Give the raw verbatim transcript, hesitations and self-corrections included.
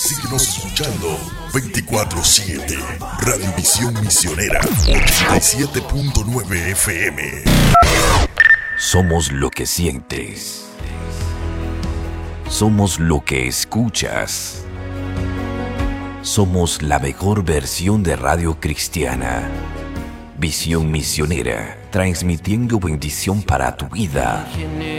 Síguenos escuchando veinticuatro siete. Radio Visión Misionera ochenta y siete punto nueve F M. Somos lo que sientes. Somos lo que escuchas. Somos la mejor versión de radio cristiana. Visión Misionera, transmitiendo bendición para tu vida.